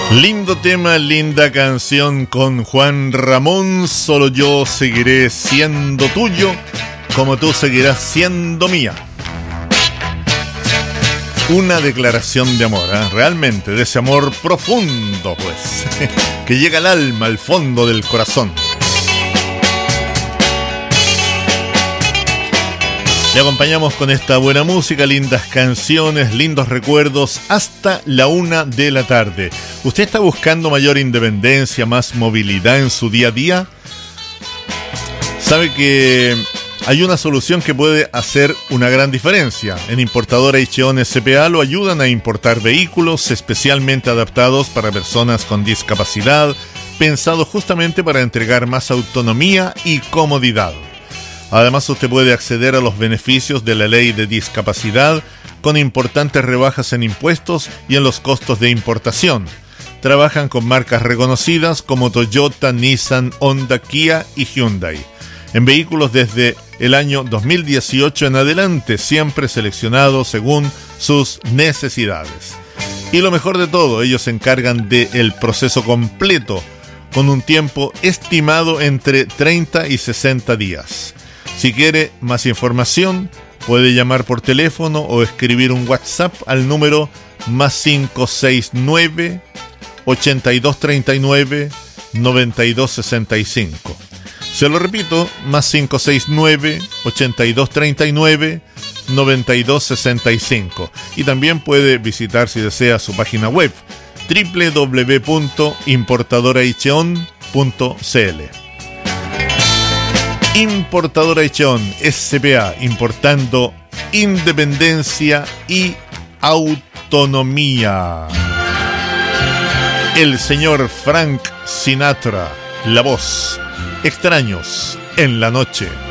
Lindo tema, linda canción con Juan Ramón. Solo yo seguiré siendo tuyo, como tú seguirás siendo mía. Una declaración de amor, ¿eh? Realmente, de ese amor profundo, pues, que llega al alma, al fondo del corazón. Le acompañamos con esta buena música, lindas canciones, lindos recuerdos, hasta la 1 de la tarde. ¿Usted está buscando mayor independencia, más movilidad en su día a día? ¿Sabe que hay una solución que puede hacer una gran diferencia? En Importadora Icheon S.p.A. lo ayudan a importar vehículos especialmente adaptados para personas con discapacidad, pensados justamente para entregar más autonomía y comodidad. Además, usted puede acceder a los beneficios de la ley de discapacidad con importantes rebajas en impuestos y en los costos de importación. Trabajan con marcas reconocidas como Toyota, Nissan, Honda, Kia y Hyundai. En vehículos desde el año 2018 en adelante, siempre seleccionados según sus necesidades. Y lo mejor de todo, ellos se encargan del proceso completo, con un tiempo estimado entre 30 y 60 días. Si quiere más información, puede llamar por teléfono o escribir un WhatsApp al número +569 8239 9265. Se lo repito, +569 8239 9265. Y también puede visitar, si desea, su página web www.importadoraicheon.cl. Importadora Icheon S.p.A. importando independencia y autonomía. El señor Frank Sinatra, la voz. Extraños en la noche.